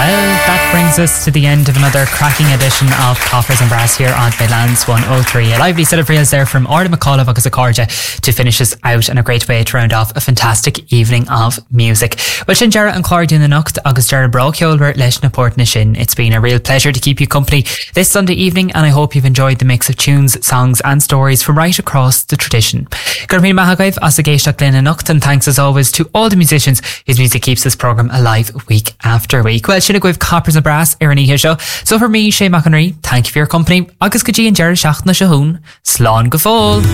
That brings us to the end of another cracking edition of Coppers and Brass here on Midlands 103. A lively set of reels there from Arda McCullough agus Accordia to finish us out, and a great way to round off a fantastic evening of music. Well, sin Jarrah and Cláirde in the Nocht agus Jarrah Brockhjolver leis na Port na Shin. It's been a real pleasure to keep you company this Sunday evening, and I hope you've enjoyed the mix of tunes, songs and stories from right across the tradition. Gurmín Mahagaiv as a Geishtach Lynn and Nocht, and thanks as always to all the musicians whose music keeps this programme alive week after week. Well, sinna with Coppers and Brass ar an ihe seo. So for me, Shane McInerney, thank you for your company. Agus go dtí an Jarrah seach na Shahún. Slán go fóill.